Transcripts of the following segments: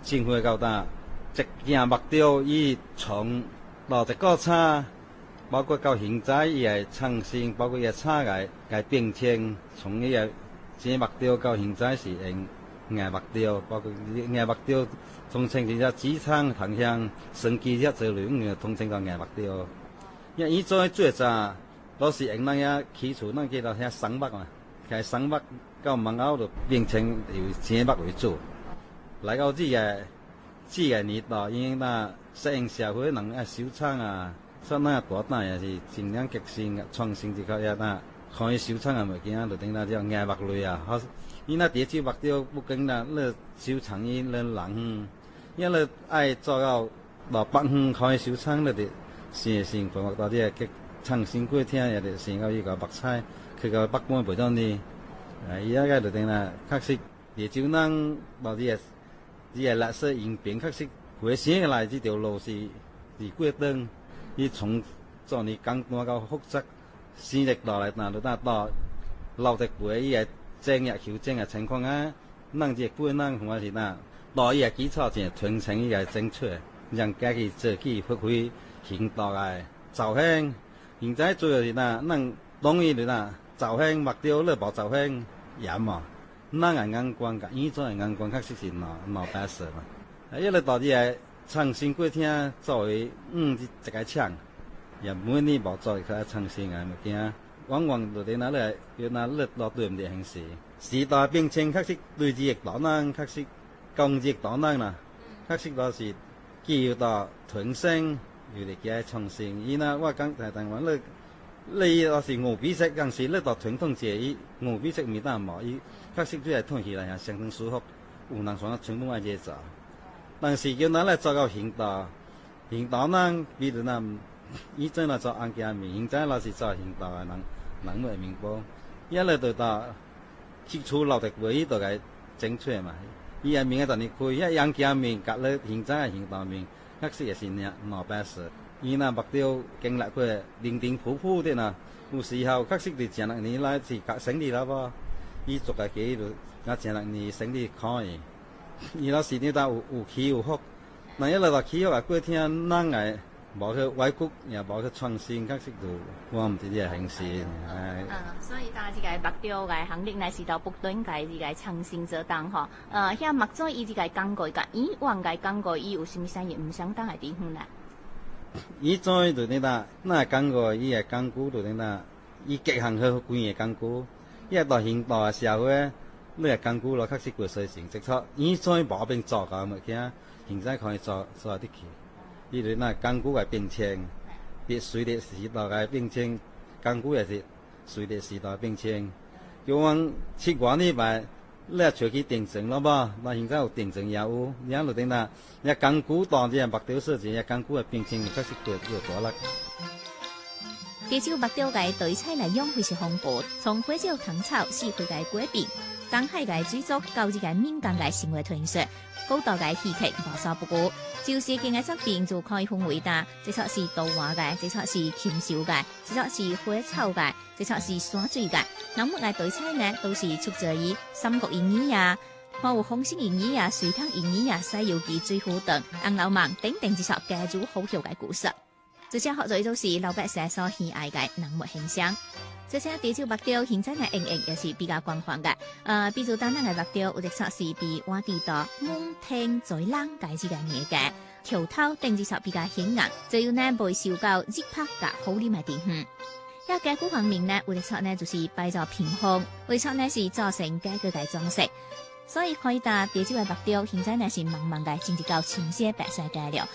政府到達一件目標，伊從落一個差，包括到現在伊個創新，包括伊個差個變遷，從伊個這目標到現在是硬目標，包括硬目標統稱是只紙廠同向升級只做兩統稱到硬目標。因為伊最早都是用那個起初那叫做遐省目嘛，係省目到門口就變成以錢目為主。來到這個年代，因為那適應社會人小廠啊，所以那大單也是盡量革新創新這個那可以小廠啊物件，就等那叫硬目類啊。好，伊那第一目標不跟那小廠伊那人，因為愛做到到北方可以小廠那啲先發到啲個創新過聽，也係先到伊個白菜，佢個北方培養呢，伊那個就等那確實也就能到啲個。伊個垃圾應變確實回升來這條路是過長，伊從做呢簡單到複雜，生力落來那就到留得回伊個正日調整嘅情況啊，咱這個人或是那到伊個基礎就傳承伊個正確，讓家己自己發揮行動個造型。現在主要是那咱當然就那造型目標了無造型也嘛。咱個眼光甲以前個眼光確實是老白色嘛。因為到底個創新過聽作為一個廠，也每年無做佢創新個物件，往往就對那個有那熱落對唔對形勢。時代變遷確實對這個黨人確實工業黨人啦，確實都是既要到傳承，又嚟嘅創新。伊那我講在台灣你要是牛皮色，但是你到傳統節伊牛皮色咪得冇伊。確實對來睇起來也相當舒服，有人說全部愛這做，但是叫咱來做到行道人，比如那以前來做安家面，現在來是做行道的人會明白，一來就到起初留得回就個正確嘛，伊個面個當你開，一安家面隔了現在個行道面，確實也是老白事，伊那目標經歷過零零鋪鋪的呐，有時候確實對前兩年來是搞生意了啵。伊做個幾路，我前兩年生意可以，伊老是呢到有起有伏，但一路到起伏啊，過聽咱個無去外國，也無去創新，確實就我唔知啲形勢。 所以大家這個目標個行業乃是到不斷個這個創新做當吼。遐目總伊這個講過個，以往個講過伊有啥物產業唔相當個地方啦？ 以前就呢那講過伊個講古就呢伊結行去關個講古。伊到現代嘅社會，你個工具咯，確實過細成績錯。以前無便做個物件，現在可以做得起。伊就那工具嘅變遷，別隨着時代嘅變遷，工具也是隨着時代變遷。叫阮七月呢擺，你出去訂正咯啵？那現在有訂正也有，然後就等那工具當啲目標設置，工具嘅變遷確實過大啦。 地州目標個對菜來用非常豐富，從花椒、糖炒、四季個果餅、東海個水族到這個閩江個生活特色，古道個戲劇無所不顧。就是經個作品就可以分為呾，這撮是稻花個，這撮是禽獸個，這撮是花草個，這撮是山水個。那麼個對菜呢，都是出自於《三國演義》呀，還有《封神演義》呀、《隋唐演義》呀、《西遊記》、《水滸傳》、《紅樓夢》等等這撮家喻戶曉個故事。這些學做就是老百姓所喜愛的人物形象。這些地州目標現在嘅應用也是比較廣泛嘅。比如單單嘅目標，有啲說是被挖地道、蒙聽在冷介之嘅嘢嘅，橋頭定至說比較顯眼，就要呢被燒到熱拍嘅好啲嘅地方。一個古方面呢，有啲說呢就是擺在屏風，有啲說呢是做成家具嘅裝飾。所以可以打地州嘅目標，現在呢是慢慢嘅進入到清晰白世界了。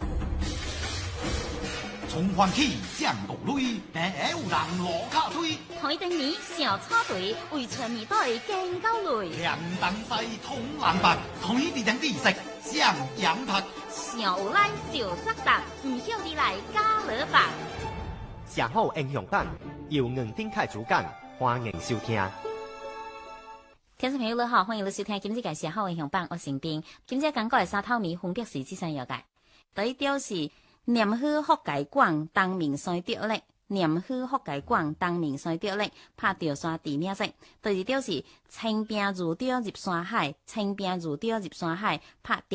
從歡喜降落淚，但有人落卡推。 台燈年小插隊，為全年代更高累。 兩等西通藍白，台地等地色降羊拍。 小有來就責答，唔曉你來加勒吧。 寫好英雄版，由吳丁凱主講，歡迎收聽。 聽眾朋友你好，歡迎你收聽今日嘅寫好英雄版，我成斌。今日講過嘅三套米分別是這三樣嘅，第一條是。念好福介廣，當面山著力；念好福介廣，當面山著力，拍著山地名色。第二條是清兵如潮入山海，清兵如潮入山海，拍